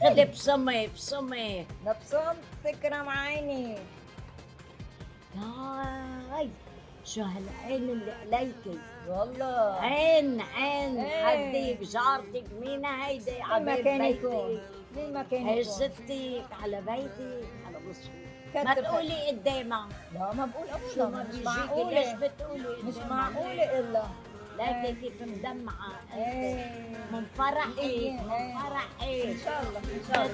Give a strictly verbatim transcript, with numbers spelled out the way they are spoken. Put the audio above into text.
خدي بصمي بصمي. نبصم تكرم عيني. هاي شو هالعين اللي عليكي؟ والله عين عين إيه. حديك جارتك مين هيدي مين على ما بيت كان بيتي؟ يكون، مين ما كان هي يكون. ستك على بيتك على بصي. كتر ما خير. تقولي قدامها. لا ما بقول شو ابدا، ما مش بيجيكي ليش معقولة، بتقولي مش قدامها؟ معقولة الا ليكي كيف مدمعة انت ايه من فرحك إيه. من فرحك. ان شاء الله ان شاء الله.